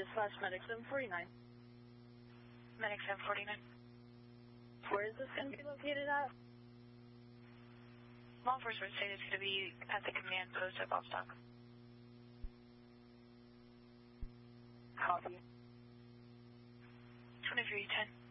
dispatch Medic 749. Medic 749. Where is this going to be located at? Law enforcement state it's going to be at the command post at Bobstock. Copy. 2310.